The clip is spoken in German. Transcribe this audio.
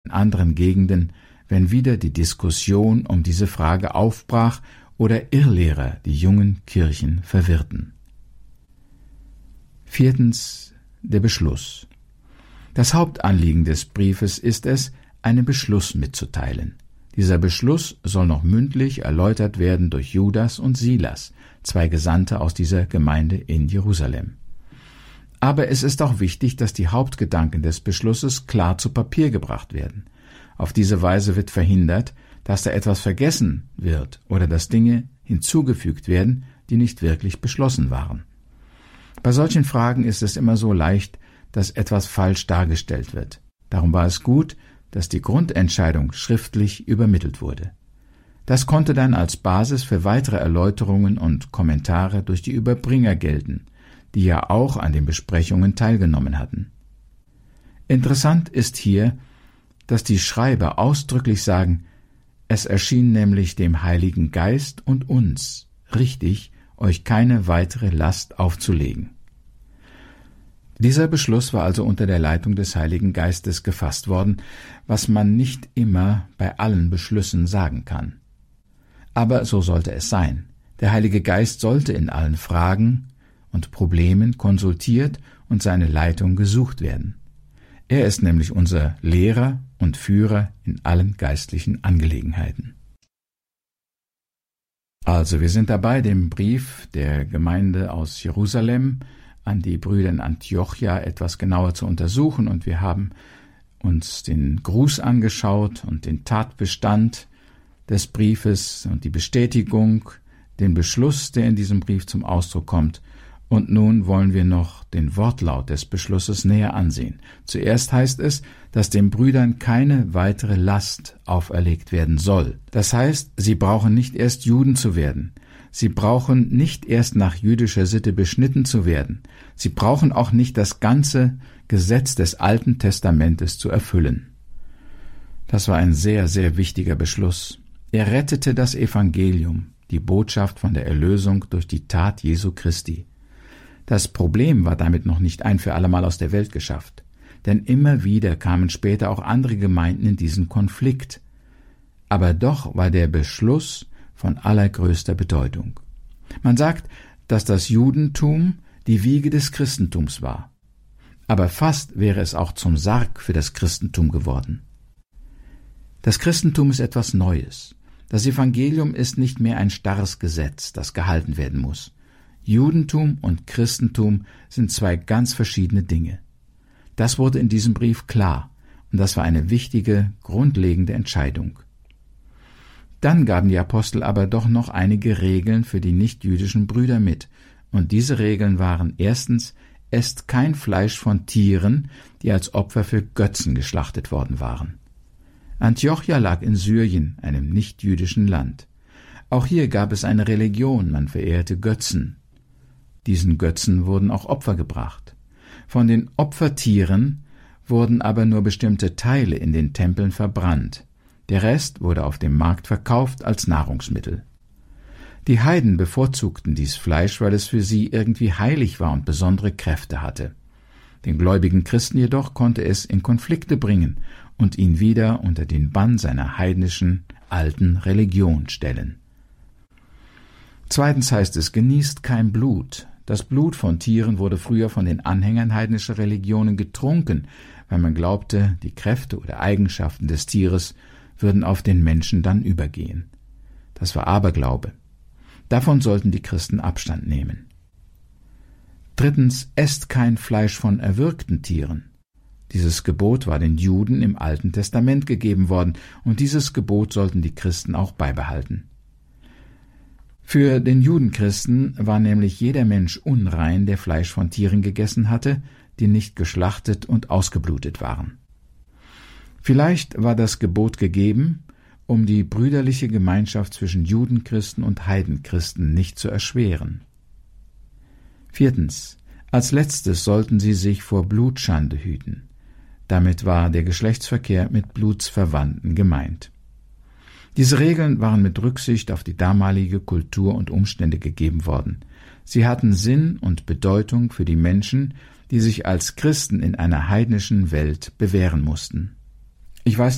anderen Gegenden, wenn wieder die Diskussion um diese Frage aufbrach oder Irrlehrer die jungen Kirchen verwirrten. 4. Der Beschluss. Das Hauptanliegen des Briefes ist es, einen Beschluss mitzuteilen. Dieser Beschluss soll noch mündlich erläutert werden durch Judas und Silas, 2 Gesandte aus dieser Gemeinde in Jerusalem. Aber es ist auch wichtig, dass die Hauptgedanken des Beschlusses klar zu Papier gebracht werden. Auf diese Weise wird verhindert, dass da etwas vergessen wird oder dass Dinge hinzugefügt werden, die nicht wirklich beschlossen waren. Bei solchen Fragen ist es immer so leicht, dass etwas falsch dargestellt wird. Darum war es gut, dass die Grundentscheidung schriftlich übermittelt wurde. Das konnte dann als Basis für weitere Erläuterungen und Kommentare durch die Überbringer gelten, die ja auch an den Besprechungen teilgenommen hatten. Interessant ist hier, dass die Schreiber ausdrücklich sagen, es erschien nämlich dem Heiligen Geist und uns richtig, euch keine weitere Last aufzulegen. Dieser Beschluss war also unter der Leitung des Heiligen Geistes gefasst worden, was man nicht immer bei allen Beschlüssen sagen kann. Aber so sollte es sein. Der Heilige Geist sollte in allen Fragen und Problemen konsultiert und seine Leitung gesucht werden. Er ist nämlich unser Lehrer und Führer in allen geistlichen Angelegenheiten. Also, wir sind dabei, den Brief der Gemeinde aus Jerusalem an die Brüder in Antiochia etwas genauer zu untersuchen, und wir haben uns den Gruß angeschaut und den Tatbestand des Briefes und die Bestätigung, den Beschluss, der in diesem Brief zum Ausdruck kommt. Und nun wollen wir noch den Wortlaut des Beschlusses näher ansehen. Zuerst heißt es, dass den Brüdern keine weitere Last auferlegt werden soll. Das heißt, sie brauchen nicht erst Juden zu werden. Sie brauchen nicht erst nach jüdischer Sitte beschnitten zu werden. Sie brauchen auch nicht das ganze Gesetz des Alten Testamentes zu erfüllen. Das war ein sehr, sehr wichtiger Beschluss. Er rettete das Evangelium, die Botschaft von der Erlösung durch die Tat Jesu Christi. Das Problem war damit noch nicht ein für allemal aus der Welt geschafft, denn immer wieder kamen später auch andere Gemeinden in diesen Konflikt. Aber doch war der Beschluss von allergrößter Bedeutung. Man sagt, dass das Judentum die Wiege des Christentums war. Aber fast wäre es auch zum Sarg für das Christentum geworden. Das Christentum ist etwas Neues. Das Evangelium ist nicht mehr ein starres Gesetz, das gehalten werden muss. Judentum und Christentum sind 2 ganz verschiedene Dinge. Das wurde in diesem Brief klar, und das war eine wichtige, grundlegende Entscheidung. Dann gaben die Apostel aber doch noch einige Regeln für die nichtjüdischen Brüder mit, und diese Regeln waren: erstens, esst kein Fleisch von Tieren, die als Opfer für Götzen geschlachtet worden waren. Antiochia lag in Syrien, einem nichtjüdischen Land. Auch hier gab es eine Religion, man verehrte Götzen. Diesen Götzen wurden auch Opfer gebracht. Von den Opfertieren wurden aber nur bestimmte Teile in den Tempeln verbrannt. Der Rest wurde auf dem Markt verkauft als Nahrungsmittel. Die Heiden bevorzugten dies Fleisch, weil es für sie irgendwie heilig war und besondere Kräfte hatte. Den gläubigen Christen jedoch konnte es in Konflikte bringen und ihn wieder unter den Bann seiner heidnischen alten Religion stellen. Zweitens heißt es, genießt kein Blut. Das Blut von Tieren wurde früher von den Anhängern heidnischer Religionen getrunken, weil man glaubte, die Kräfte oder Eigenschaften des Tieres würden auf den Menschen dann übergehen. Das war Aberglaube. Davon sollten die Christen Abstand nehmen. Drittens, esst kein Fleisch von erwürgten Tieren. Dieses Gebot war den Juden im Alten Testament gegeben worden, und dieses Gebot sollten die Christen auch beibehalten. Für den Judenchristen war nämlich jeder Mensch unrein, der Fleisch von Tieren gegessen hatte, die nicht geschlachtet und ausgeblutet waren. Vielleicht war das Gebot gegeben, um die brüderliche Gemeinschaft zwischen Judenchristen und Heidenchristen nicht zu erschweren. Viertens. Als letztes sollten sie sich vor Blutschande hüten. Damit war der Geschlechtsverkehr mit Blutsverwandten gemeint. Diese Regeln waren mit Rücksicht auf die damalige Kultur und Umstände gegeben worden. Sie hatten Sinn und Bedeutung für die Menschen, die sich als Christen in einer heidnischen Welt bewähren mussten. Ich weiß